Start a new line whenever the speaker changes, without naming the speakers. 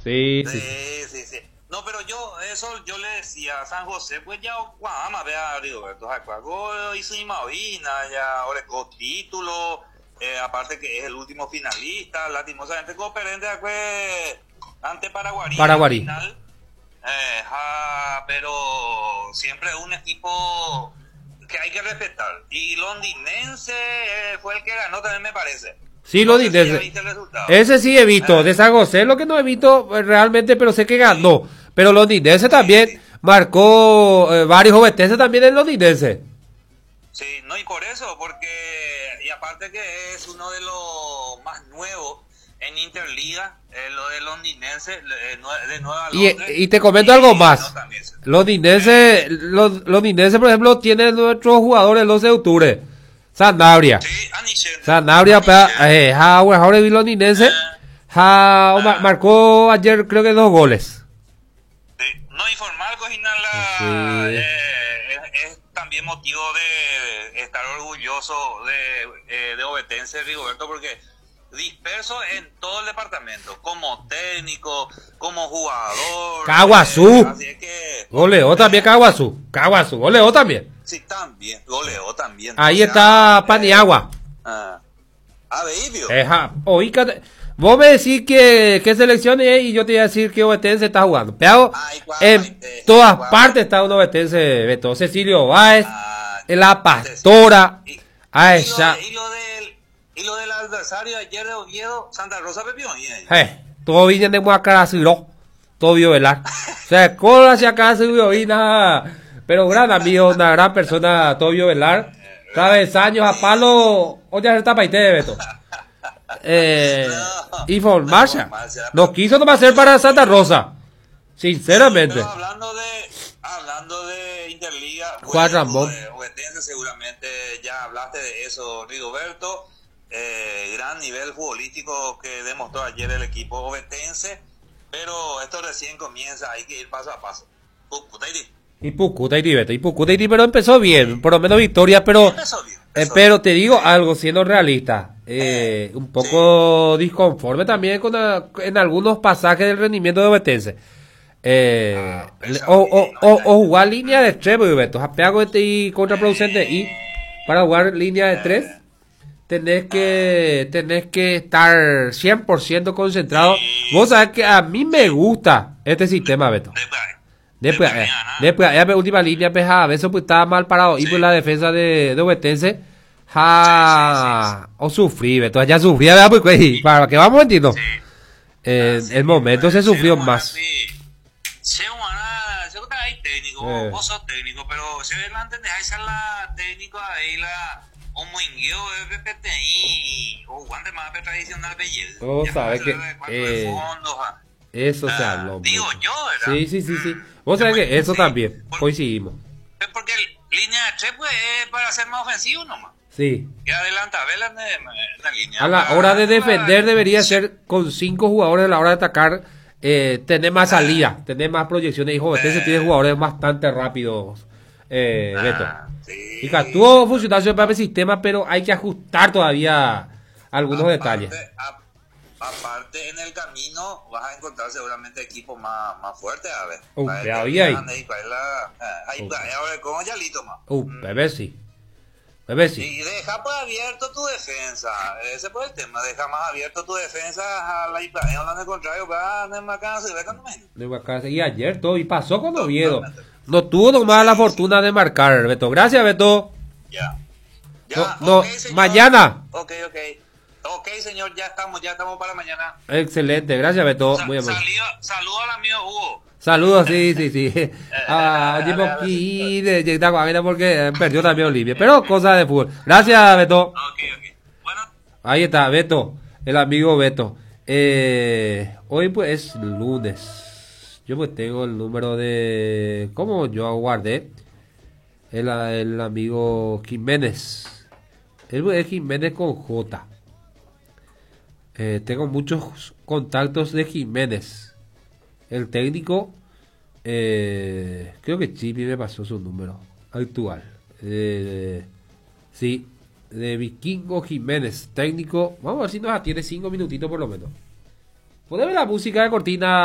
Sí, sí, sí.
Sí, sí, sí. No, pero eso yo le decía a San José, pues ya, Guama, vea, Rigoberto Jacuago hizo Imavina, ya ahora es título, aparte que es el último finalista, lastimosamente Cooperente fue ante Paraguarí en la
Paraguarí.
final, pero siempre es un equipo que hay que respetar. Y Londinense fue el que ganó también, me parece.
Sí,
No
lo
sé si ya
dice.
viste el resultado.
Ese sí he visto. De San José lo que no he visto realmente, pero sé que
Sí,
ganó. Pero Londinense
sí,
también
sí.
marcó varios jovetenses también en Londinense.
Sí, no, y por eso, porque, y aparte que es uno de los más nuevos en Interliga, lo de Londinense, de Nueva Londres,
Y te comento algo
y ganó
más.
también.
Londinense, por ejemplo, tiene nuestros jugadores el 12 de octubre. Sanabria.
Sí, Anichel,
Sanabria, ahora vi Londinense. Marcó ayer creo que 2 goles.
sí. No, informar, Cojinala,
Sí.
es también motivo de estar orgulloso de Ovetense, Rigoberto, porque disperso en todo el departamento, como técnico, como jugador.
Caguazú.
Así es que.
Goleó también Caguazú. Caguazú, goleó también.
Sí, también, goleó también.
Ahí
O sea,
está Paniagua.
Beibio.
Vos me decís que selección es y yo te voy a decir que Ovetense está jugando. Pero
Ay,
en
guay,
todas
guay.
partes está un Ovetense, Beto. Cecilio Báez,
Ah,
La Pastora,
y,
a
y,
esa.
y lo del adversario ayer de Oviedo, Santa Rosa Pepión.
Todo viene de Muacaraciló, todo vio velar. O sea, cola hacia acá se vio nada. Pero gran amigo, una gran persona, todo vio velar. Travesaños a palo, o ya se está paite, Beto. Y formarse. No quiso tomar ser para Santa Rosa. Sinceramente.
Pero hablando de Interliga,
Juan Ramón.
Ovetense, seguramente ya hablaste de eso, Rigoberto. Gran nivel futbolístico que demostró ayer el equipo ovetense, pero esto recién comienza, hay que ir paso a paso.
Y Pucutaiti, Beto. Y Pucutaiti, pero empezó bien, por lo menos victoria, pero.
Empezó bien,
Pero te digo algo, siendo realista, un poco disconforme también en algunos pasajes del rendimiento de Ovetense. O jugar línea de 3, Beto, japeago y contraproducente, y para jugar línea de 3 tenés que estar 100% concentrado. Vos sabés que a mí me gusta este sistema, Beto. Después, ya última línea, pues a veces pues estaba mal parado y pues la defensa de Ovetense o sufrí, Beto, ya sufría, ¿verdad? Pues, para que vamos entiendo. El momento se sufrió más.
Hay técnico, vos sos técnico, pero se ve la entendés, esa es la técnico ahí la homoingueo de PPTI o guante más tradicional belleza.
Vos sabés que eso se habló.
Digo yo, ¿verdad?
Sí. Vos sabés que eso también, coincidimos.
Porque línea de 3 pues es para ser más ofensivo nomás.
Sí.
Y adelanta, vela en la línea.
A la hora de defender debería ser con 5 jugadores a la hora de atacar. Tener más salida, tener más proyecciones. Y Ovetense tiene jugadores bastante rápidos, Beto.
Sí,
Y tuvo funcionario para el sistema, pero hay que ajustar todavía algunos detalles.
Aparte, en el camino vas a encontrar seguramente equipos más fuertes. A ver, ahora con Yalito más.
Bebé sí.
Y deja pues abierto tu defensa. Ese fue el tema. Deja más abierto tu defensa a la isla. En el contrario,
y ayer todo. Y pasó con Oviedo. No tuvo nomás la fortuna de marcar, Beto. Gracias, Beto.
Ya.
Okay, mañana.
Ok, señor, ya estamos para mañana.
Excelente, gracias, Beto. Muy amable.
Saludos al amigo Hugo.
Saludos, sí. Porque perdió también Olivia. Pero cosas de fútbol. Gracias, Beto.
Bueno.
Ahí está, Beto. El amigo Beto. Hoy pues es lunes. Yo pues tengo el número de... ¿Cómo yo guardé? El amigo Jiménez. Él es Jiménez con J. Tengo muchos contactos de Jiménez. El técnico, creo que Chipi me pasó su número actual. Sí, de Vikingo Jiménez, técnico. Vamos a ver si nos atiende 5 minutitos por lo menos. Poneme la música de cortina.